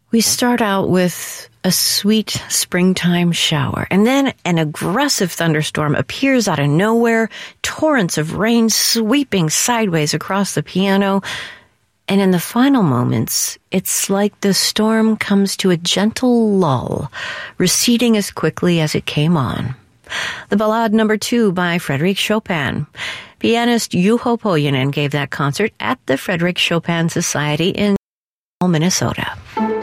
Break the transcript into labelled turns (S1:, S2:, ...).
S1: We start out with a sweet springtime shower, and then an aggressive thunderstorm appears out of nowhere, torrents of rain sweeping sideways across the piano, and in the final moments, it's like the storm comes to a gentle lull, receding as quickly as it came on. The Ballade No. 2 by Frédéric Chopin. Pianist Juho Pohjonen gave that concert at the Frédéric Chopin Society in Minnesota.